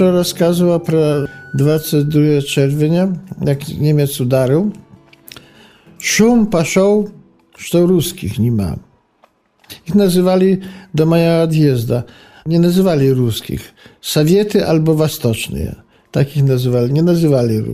Rozkazywał про 22 czerwca, jak Niemiec udarł, szum poszedł, że ruskich nie ma. Ich nazywali do mojego odjezdu. Nie nazywali ruskich. Sowiety albo Wосточные. Takich nazywali. Nie nazywali